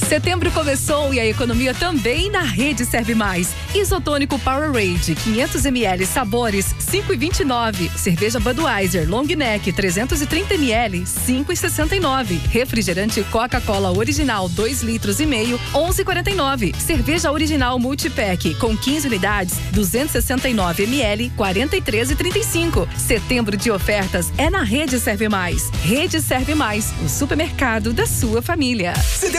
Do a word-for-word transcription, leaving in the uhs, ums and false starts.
Setembro começou e a economia também na Rede Serve Mais. Isotônico Powerade, quinhentos mililitros, sabores, cinco e vinte e nove. Cerveja Budweiser Long Neck, trezentos e trinta mililitros, cinco e sessenta e nove. Refrigerante Coca-Cola Original, dois litros e meio, onze e quarenta e nove. Cerveja Original Multipack, com quinze unidades, duzentos e sessenta e nove mililitros, quarenta e três e trinta e cinco. Setembro de ofertas é na Rede Serve Mais. Rede Serve Mais, o supermercado da sua família.